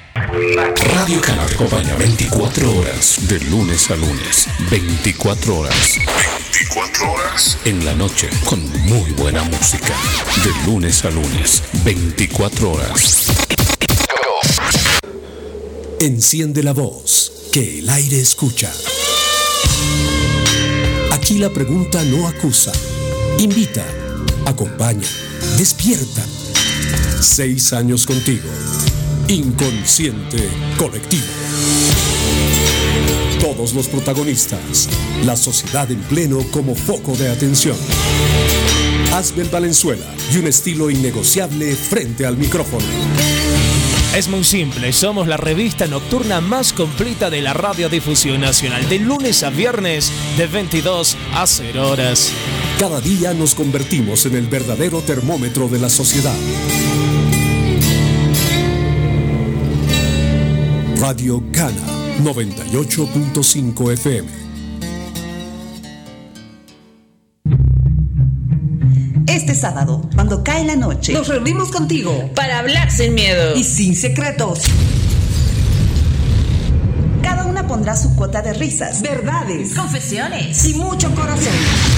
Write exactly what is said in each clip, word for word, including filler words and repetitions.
Radio Cana te acompaña veinticuatro horas, de lunes a lunes, veinticuatro horas. veinticuatro horas. En la noche, con muy buena música. De lunes a lunes, veinticuatro horas. Enciende la voz, que el aire escucha. Aquí la pregunta no acusa. Invita, acompaña, despierta. Seis años contigo. Inconsciente colectivo. Todos los protagonistas. La sociedad en pleno como foco de atención. Asbel Valenzuela y un estilo innegociable frente al micrófono. Es muy simple, somos la revista nocturna más completa de la radiodifusión nacional, de lunes a viernes, de veintidós a cero horas. Cada día nos convertimos en el verdadero termómetro de la sociedad. Radio Cana, noventa y ocho punto cinco F M. Este sábado, cuando cae la noche, nos reunimos contigo para hablar sin miedo y sin secretos. Cada una pondrá su cuota de risas, verdades, confesiones y mucho corazón.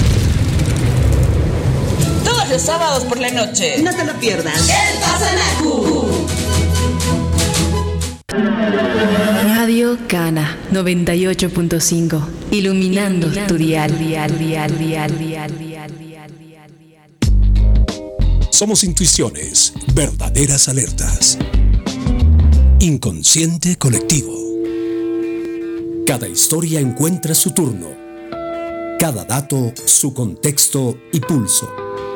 Todos los sábados por la noche. No te lo pierdas. El Pasanacu. Radio Cana noventa y ocho punto cinco. Iluminando, Iluminando tu dial, dial, dial, dial, dial, dial, dial. Somos intuiciones, verdaderas alertas. Inconsciente colectivo. Cada historia encuentra su turno. Cada dato, su contexto y pulso.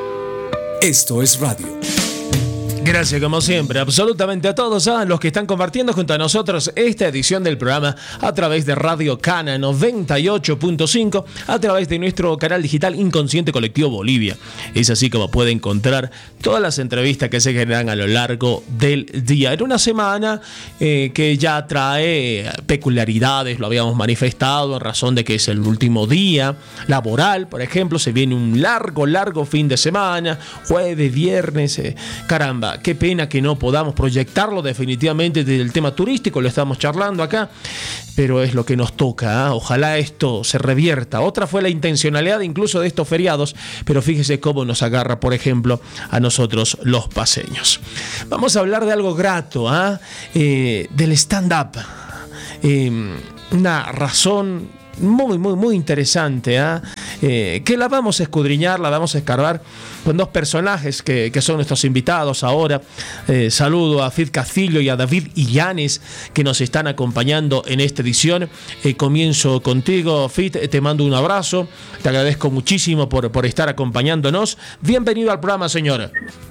Esto es radio. Gracias como siempre, absolutamente a todos a los que están compartiendo junto a nosotros esta edición del programa a través de Radio Cana noventa y ocho punto cinco, a través de nuestro canal digital Inconsciente Colectivo Bolivia. Es así como puede encontrar todas las entrevistas que se generan a lo largo del día. En una semana eh, que ya trae peculiaridades, lo habíamos manifestado en razón de que es el último día laboral, por ejemplo, se viene un largo, largo fin de semana, jueves, viernes, eh, caramba. Qué pena que no podamos proyectarlo definitivamente desde el tema turístico, lo estamos charlando acá, pero es lo que nos toca, ¿eh? Ojalá esto se revierta. Otra fue la intencionalidad incluso de estos feriados, pero fíjese cómo nos agarra, por ejemplo, a nosotros los paseños. Vamos a hablar de algo grato, ¿eh? Eh, del stand-up, eh, una razón muy, muy, muy interesante, ¿eh? Eh, que la vamos a escudriñar, la vamos a escarbar con dos personajes que, que son nuestros invitados ahora. Eh, saludo a Fid Castillo y a David Illanes que nos están acompañando en esta edición. Eh, comienzo contigo, Fid, te mando un abrazo, te agradezco muchísimo por, por estar acompañándonos. Bienvenido al programa, señora.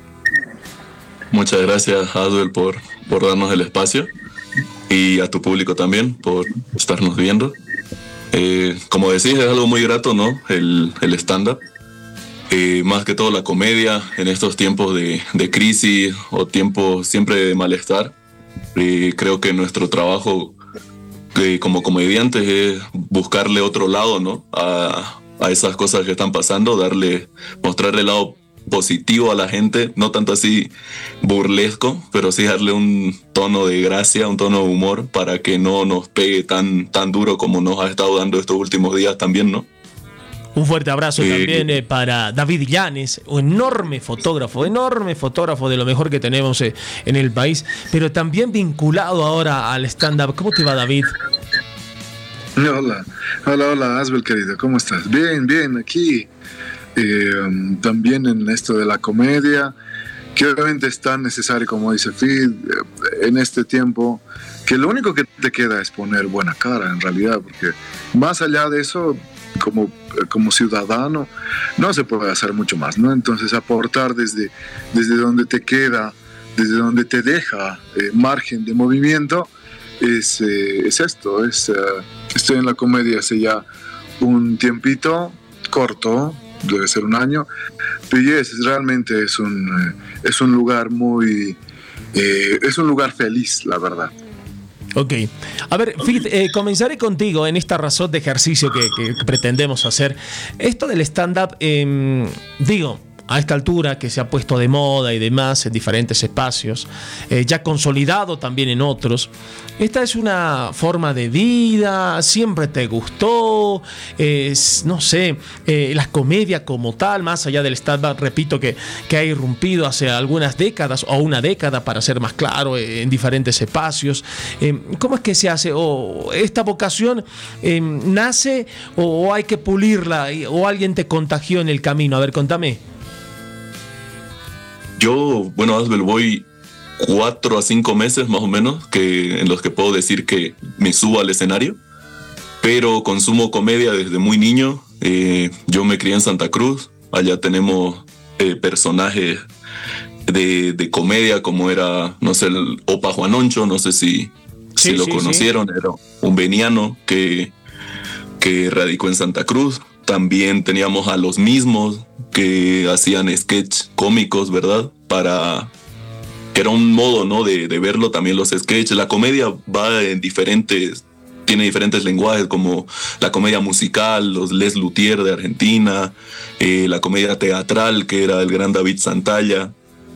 Muchas gracias, Adwell, por, por darnos el espacio, y a tu público también por estarnos viendo. Eh, como decís, es algo muy grato, ¿no? El, el stand-up. Eh, más que todo la comedia en estos tiempos de, de crisis o tiempos siempre de malestar. Eh, creo que nuestro trabajo eh, como comediantes es buscarle otro lado, ¿no? A, a esas cosas que están pasando, darle, mostrarle el lado positivo a la gente, no tanto así burlesco, pero sí darle un tono de gracia, un tono de humor para que no nos pegue tan, tan duro como nos ha estado dando estos últimos días también, ¿no? Un fuerte abrazo eh, también eh, para David Illanes, un enorme fotógrafo, enorme fotógrafo de lo mejor que tenemos eh, en el país, pero también vinculado ahora al stand-up. ¿Cómo te va, David? Hola, hola, hola, Asbel, querido, ¿cómo estás? Bien, bien, aquí. Eh, también en esto de la comedia, que obviamente es tan necesario, como dice Fid, en este tiempo, que lo único que te queda es poner buena cara en realidad, porque más allá de eso, como, como ciudadano, no se puede hacer mucho más, ¿no? Entonces aportar desde, desde donde te queda, desde donde te deja eh, margen de movimiento, es, eh, es esto, es, eh, estoy en la comedia hace ya un tiempito corto, debe ser un año, pero yes, realmente es un, eh, es un lugar muy, eh, es un lugar feliz, la verdad. Ok, a ver, Fid, eh, comenzaré contigo en esta razón de ejercicio que, que pretendemos hacer. Esto del stand-up, eh, digo, a esta altura que se ha puesto de moda y demás en diferentes espacios, eh, ya consolidado también en otros, ¿esta es una forma de vida? ¿Siempre te gustó? Eh, no sé, eh, la comedia como tal, más allá del stand-up, repito que, que ha irrumpido hace algunas décadas o una década, para ser más claro, eh, en diferentes espacios. Eh, ¿Cómo es que se hace? ¿O esta vocación eh, nace o, o hay que pulirla o alguien te contagió en el camino? A ver, contame. Yo, bueno, Asbel, voy cuatro a cinco meses más o menos que, en los que puedo decir que me subo al escenario, pero consumo comedia desde muy niño. Eh, yo me crié en Santa Cruz, allá tenemos eh, personajes de, de comedia como era, no sé, el Opa Juanoncho, no sé si, sí, si lo sí, conocieron, sí. Era un veniano que, que radicó en Santa Cruz. También teníamos a los mismos que hacían sketch cómicos, ¿verdad? Para que era un modo, ¿no? De, de verlo también los sketches. La comedia va en diferentes, tiene diferentes lenguajes, como la comedia musical, los Les Luthier de Argentina, eh, la comedia teatral, que era el gran David Santalla.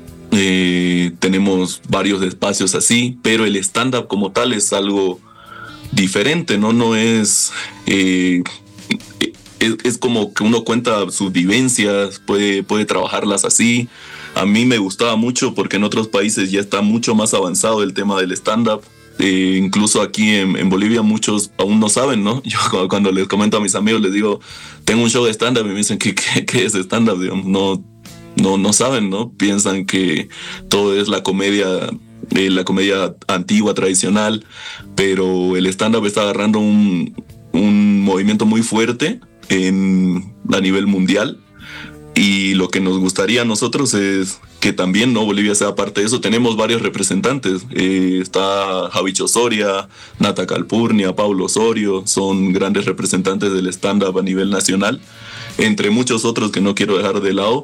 Eh, tenemos varios espacios así, pero el stand-up como tal es algo diferente, ¿no? No es... Eh, Es, es como que uno cuenta sus vivencias, puede, puede trabajarlas así. A mí me gustaba mucho porque en otros países ya está mucho más avanzado el tema del stand-up. Eh, incluso aquí en, en Bolivia muchos aún no saben, ¿no? Yo cuando les comento a mis amigos les digo, tengo un show de stand-up, y me dicen, ¿qué, qué, qué es stand-up? No, no, no saben, ¿no? Piensan que todo es la comedia, eh, la comedia antigua, tradicional, pero el stand-up está agarrando un, un movimiento muy fuerte En, a nivel mundial, y lo que nos gustaría a nosotros es que también, ¿no? Bolivia sea parte de eso. Tenemos varios representantes, eh, está Javicho Soria, Nata Calpurnia, Pablo Osorio, son grandes representantes del stand-up a nivel nacional, entre muchos otros que no quiero dejar de lado.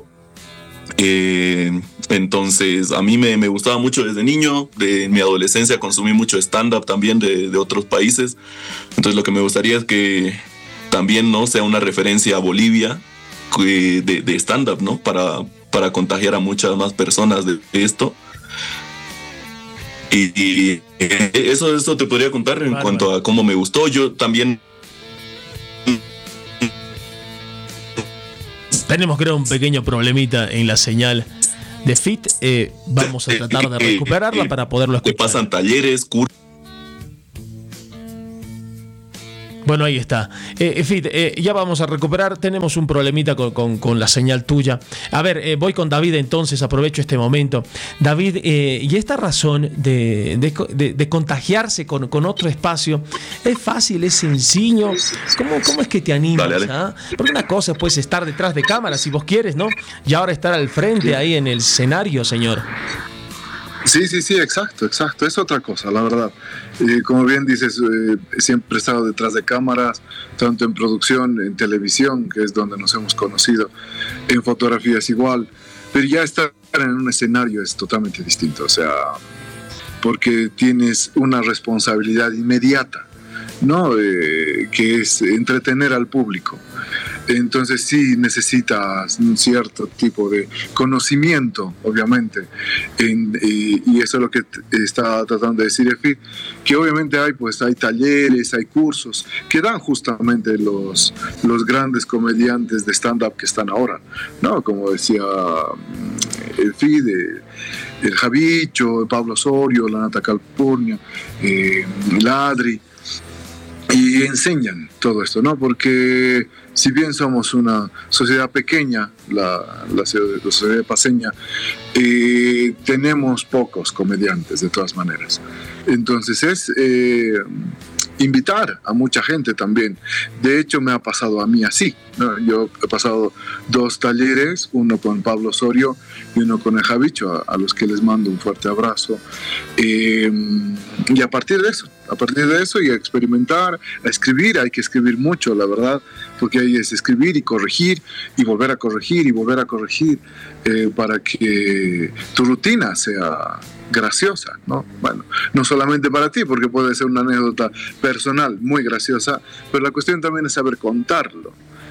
Eh, entonces a mí me, me gustaba mucho desde niño, de en mi adolescencia consumí mucho stand-up también de, de otros países. Entonces lo que me gustaría es que también, ¿no? sea una referencia a Bolivia de, de, de stand-up, ¿no? Para, para contagiar a muchas más personas de esto. Y, y eso, eso te podría contar en Bárbaro. Cuanto a cómo me gustó. Yo también... Tenemos, creo, un pequeño problemita en la señal de F I T. Eh, vamos a tratar de recuperarla para poderlo Te escuchar. pasan talleres, cursos. Bueno, ahí está. Eh, F I T, eh, ya vamos a recuperar. Tenemos un problemita con, con, con la señal tuya. A ver, eh, voy con David entonces, aprovecho este momento. David, eh, y esta razón de, de, de, de contagiarse con, con otro espacio, ¿es fácil, es sencillo? ¿Cómo, cómo es que te animas? Dale, dale. ¿Ah? Porque una cosa es pues estar detrás de cámara, si vos quieres, ¿no? Y ahora estar al frente ahí en el escenario, señor. Sí, sí, sí, exacto, exacto. Es otra cosa, la verdad. Eh, como bien dices, eh, siempre he estado detrás de cámaras, tanto en producción, en televisión, que es donde nos hemos conocido, en fotografía es igual, pero ya estar en un escenario es totalmente distinto, o sea, porque tienes una responsabilidad inmediata, ¿no? Eh, que es entretener al público. Entonces sí necesitas un cierto tipo de conocimiento, obviamente, en, y, y eso es lo que t- está tratando de decir F I T, que obviamente hay, pues, hay talleres, hay cursos que dan justamente los, los grandes comediantes de stand-up que están ahora, ¿no? Como decía el F I T, el Javicho, el Pablo Osorio, la Nata Calpurnia, eh, el Adri, y enseñan todo esto, ¿no? Porque si bien somos una sociedad pequeña, la, la, la sociedad paseña, eh, tenemos pocos comediantes de todas maneras. Entonces es eh, invitar a mucha gente también. De hecho, me ha pasado a mí así, ¿no? Yo he pasado dos talleres, uno con Pablo Osorio y uno con el Javicho, a, a los que les mando un fuerte abrazo. Eh, y a partir de eso, a partir de eso y a experimentar, a escribir, hay que escribir mucho, la verdad, porque ahí es escribir y corregir y volver a corregir y volver a corregir eh, para que tu rutina sea graciosa, ¿no? Bueno, no solamente para ti, porque puede ser una anécdota personal muy graciosa, pero la cuestión también es saber contarlo,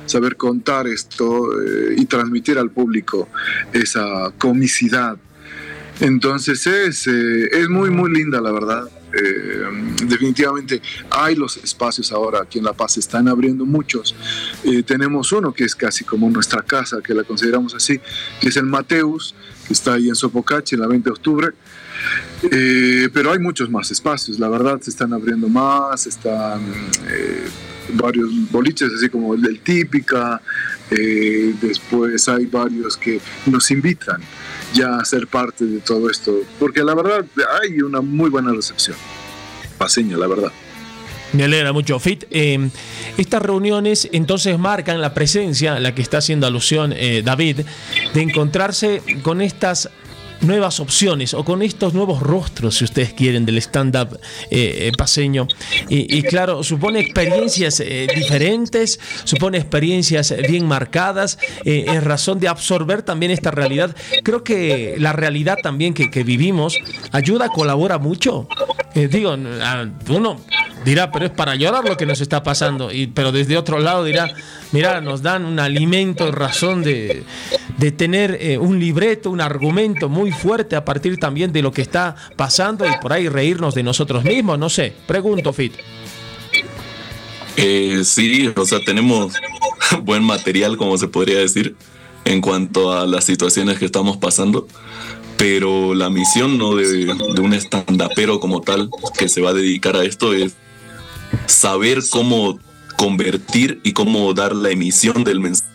saber contar esto eh, y transmitir al público esa comicidad. Entonces es, eh, es muy, muy linda, la verdad. Eh, definitivamente hay los espacios ahora aquí en La Paz, se están abriendo muchos. Eh, tenemos uno que es casi como nuestra casa, que la consideramos así, que es el Mateus, que está ahí en Sopocachi, en la veinte de octubre. Eh, pero hay muchos más espacios, la verdad, se están abriendo más, están eh, varios boliches, así como el del Típica, eh, después hay varios que nos invitan ya a ser parte de todo esto, porque la verdad hay una muy buena recepción paseña, la verdad. Me alegra mucho, Fit. Eh, estas reuniones entonces marcan la presencia, a la que está haciendo alusión eh, David, de encontrarse con estas nuevas opciones o con estos nuevos rostros, si ustedes quieren, del stand-up eh, paseño. Y, y claro, supone experiencias eh, diferentes, supone experiencias bien marcadas, eh, en razón de absorber también esta realidad. Creo que la realidad también que, que vivimos ayuda, colabora mucho. Eh, digo, uno dirá, pero es para llorar lo que nos está pasando, y, pero desde otro lado dirá, mira, nos dan un alimento, razón de, de tener eh, un libreto, un argumento muy fuerte a partir también de lo que está pasando, y por ahí reírnos de nosotros mismos, no sé, pregunto, Fit. Eh, sí, o sea, tenemos buen material, como se podría decir, en cuanto a las situaciones que estamos pasando, pero la misión, ¿no?, de, de un stand-upero como tal que se va a dedicar a esto es saber cómo convertir y cómo dar la emisión del mensaje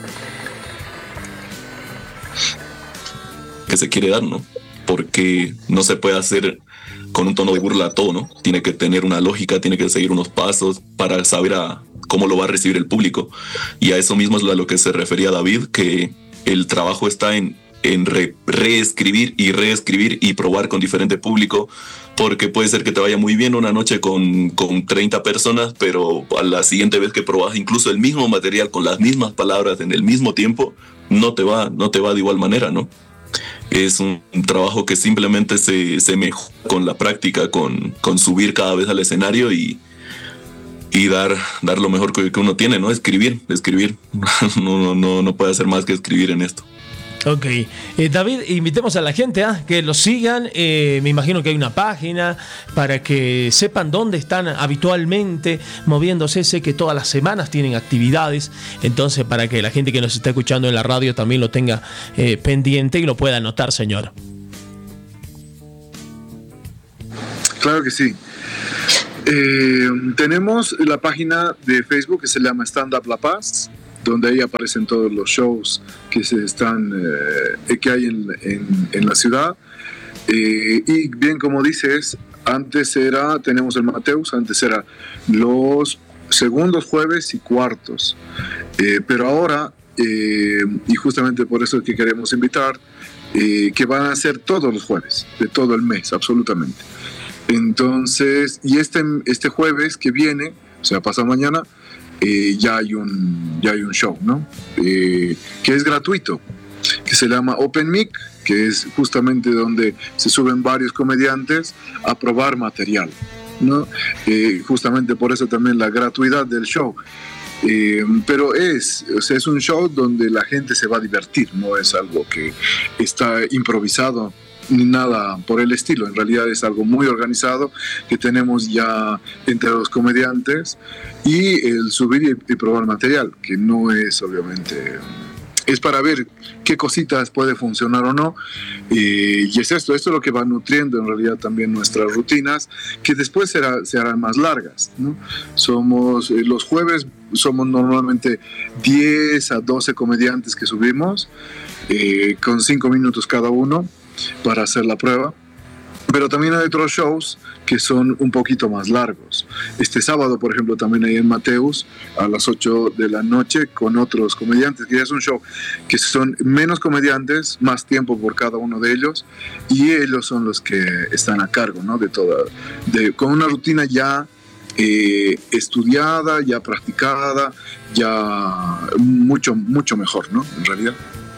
que se quiere dar, ¿no? Porque no se puede hacer con un tono de burla todo, ¿no? Tiene que tener una lógica, tiene que seguir unos pasos para saber a cómo lo va a recibir el público. Y a eso mismo es a lo que se refería David, que el trabajo está en, en re, reescribir y reescribir y probar con diferente público, porque puede ser que te vaya muy bien una noche con, con treinta personas, pero a la siguiente vez que probas incluso el mismo material con las mismas palabras en el mismo tiempo, no te va, no te va de igual manera, ¿no? Es un, un trabajo que simplemente se, se mejora con la práctica, con, con subir cada vez al escenario y, y dar, dar lo mejor que, que uno tiene, ¿no? Escribir, escribir. No, no, no puede hacer más que escribir en esto. Ok, eh, David, invitemos a la gente a ¿eh? que los sigan. Eh, me imagino que hay una página para que sepan dónde están habitualmente moviéndose. Sé que todas las semanas tienen actividades, entonces para que la gente que nos está escuchando en la radio también lo tenga eh, pendiente y lo pueda anotar, señor. Claro que sí. Eh, tenemos la página de Facebook que se llama Stand Up La Paz, donde ahí aparecen todos los shows que se están eh, que hay en, en, en la ciudad. Eh, y bien, como dices, antes era, tenemos el Mateus, antes era los segundos jueves y cuartos. Eh, pero ahora, eh, y justamente por eso es que queremos invitar, eh, que van a ser todos los jueves, de todo el mes, absolutamente. Entonces, y este, este jueves que viene, o sea, pasado mañana, Eh, ya hay un ya hay un show, ¿no? Eh, que es gratuito, que se llama Open Mic, que es justamente donde se suben varios comediantes a probar material, ¿no? Eh, justamente por eso también la gratuidad del show. Eh, pero es, o sea, es un show donde la gente se va a divertir, no es algo que está improvisado ni nada por el estilo. En realidad es algo muy organizado que tenemos ya entre los comediantes, y el subir y, y probar material, que no es obviamente, es para ver qué cositas puede funcionar o no, eh, y es esto, esto es lo que va nutriendo en realidad también nuestras rutinas, que después será, se harán más largas, ¿no? Somos, eh, los jueves somos normalmente diez a doce comediantes que subimos, eh, con cinco minutos cada uno para hacer la prueba. Pero también hay otros shows que son un poquito más largos. Este sábado, por ejemplo, también hay en Mateus a las ocho de la noche con otros comediantes, que es un show que son menos comediantes, más tiempo por cada uno de ellos, y ellos son los que están a cargo, ¿no? De toda, de, con una rutina ya eh, estudiada, ya practicada, ya mucho, mucho mejor, ¿no? En realidad. Sí,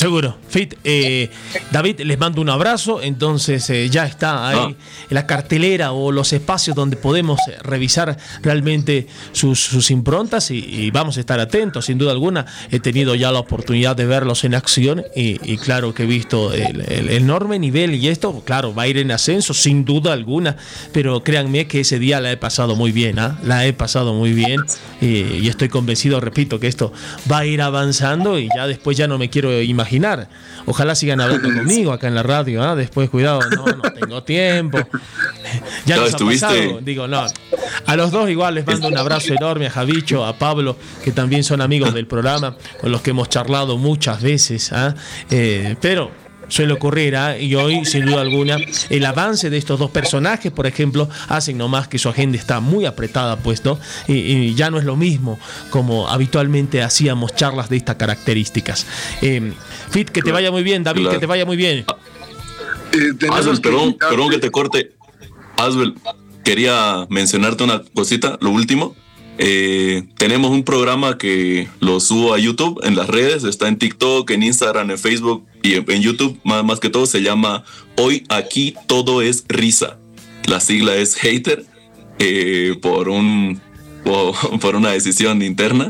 seguro. Fit, eh, David, les mando un abrazo. Entonces eh, ya está ahí Ah. la cartelera o los espacios donde podemos eh, revisar realmente sus, sus improntas y, y vamos a estar atentos, sin duda alguna. He tenido ya la oportunidad de verlos en acción y, y claro que he visto el, el enorme nivel y esto, claro, va a ir en ascenso, sin duda alguna, pero créanme que ese día la he pasado muy bien, ¿eh? La he pasado muy bien y, y estoy convencido, repito, que esto va a ir avanzando y ya después ya no me quiero imaginar. Ojalá sigan hablando conmigo acá en la radio, ¿eh? Después, cuidado, no, no tengo tiempo. Ya Claro, nos ha estuviste- pasado. Digo, no. A los dos igual les mando un abrazo enorme, a Javicho, a Pablo, que también son amigos del programa, con los que hemos charlado muchas veces, ¿eh? Eh, pero suele ocurrir, ¿eh? Y hoy, sin duda alguna, el avance de estos dos personajes, por ejemplo, hacen nomás que su agenda está muy apretada, pues, ¿no? Y, y ya no es lo mismo como habitualmente hacíamos charlas de estas características. Eh, Fit, que te vaya muy bien, David, Claro. que te vaya muy bien. Eh, tenemos Asbel, que perdón, invitarte- perdón que te corte. Asbel, quería mencionarte una cosita, lo último. Eh, tenemos un programa que lo subo a YouTube, en las redes, está en TikTok, en Instagram, en Facebook y en, en YouTube, más, más que todo, se llama Hoy Aquí Todo es Risa. La sigla es Hater, eh, por, un, por, por una decisión interna.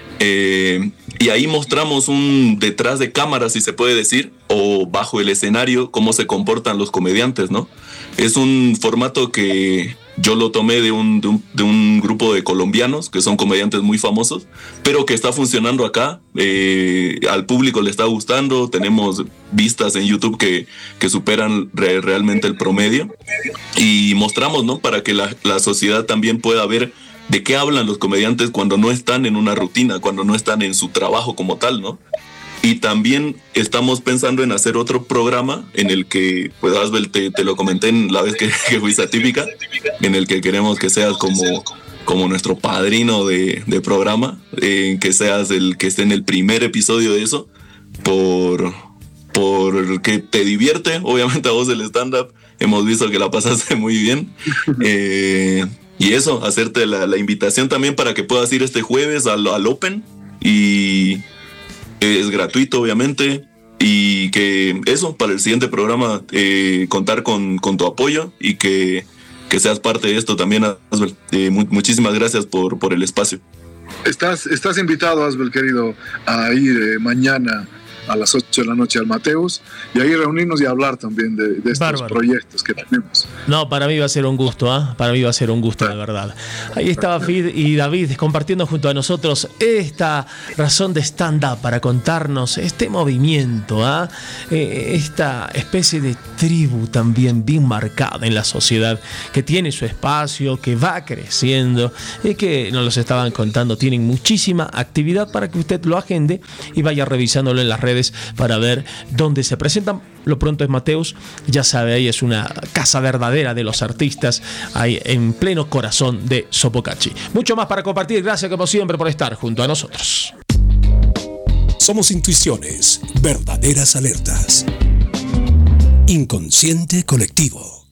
Eh, y ahí mostramos un detrás de cámaras, si se puede decir, o bajo el escenario, cómo se comportan los comediantes, ¿no? Es un formato que yo lo tomé de un, de un, de un grupo de colombianos que son comediantes muy famosos, pero que está funcionando acá. Eh, al público le está gustando. Tenemos vistas en YouTube que, que superan re, realmente el promedio. Y mostramos, ¿no? Para que la, la sociedad también pueda ver de qué hablan los comediantes cuando no están en una rutina, cuando no están en su trabajo como tal, ¿no? Y también estamos pensando en hacer otro programa en el que, pues Asbel, te, te lo comenté en la vez que, que fuiste a Típica, en el que queremos que seas como, como nuestro padrino de, de programa, eh, que seas el que esté en el primer episodio de eso, por, por que te divierte, obviamente a vos el stand-up, hemos visto que la pasaste muy bien. Eh, y eso, hacerte la, la invitación también para que puedas ir este jueves al, al Open y... es gratuito, obviamente, y que eso, para el siguiente programa, eh, contar con, con tu apoyo y que, que seas parte de esto también, Asbel. Eh, mu- muchísimas gracias por, por el espacio. Estás, estás invitado, Asbel, querido, a ir eh, mañana a las ocho de la noche al Mateus y ahí reunirnos y hablar también de, de estos Bárbaro. proyectos que tenemos. No, para mí va a ser un gusto, ¿ah? Para mí va a ser un gusto, de verdad. Ahí estaba Fid y David compartiendo junto a nosotros esta razón de stand-up para contarnos este movimiento, ¿ah? Eh, esta especie de tribu también bien marcada en la sociedad, que tiene su espacio, que va creciendo y que nos los estaban contando. Tienen muchísima actividad para que usted lo agende y vaya revisándolo en las redes para ver dónde se presentan. Lo pronto es Mateus, ya sabe, ahí es una casa verdadera de los artistas, ahí en pleno corazón de Sopocachi. Mucho más para compartir, gracias como siempre por estar junto a nosotros. Somos intuiciones, verdaderas alertas. Inconsciente colectivo.